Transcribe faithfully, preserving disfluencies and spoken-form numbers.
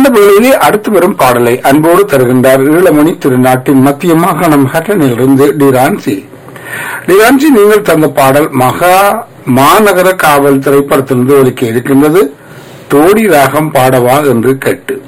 அந்த வேளையிலே அடுத்து வரும் பாடலை அன்போடு தருகின்றார் ஈழமணி திருநாட்டின் மத்திய மாகாணம் ஹட்டனிலிருந்து டிரான்சி. டிரான்சி, நீங்கள் தந்த பாடல் மகா மாநகர காவல் திரைப்படத்திலிருந்து ஒலிக்க இருக்கின்றது. தோடி ராகம் பாடவா என்று கேட்டு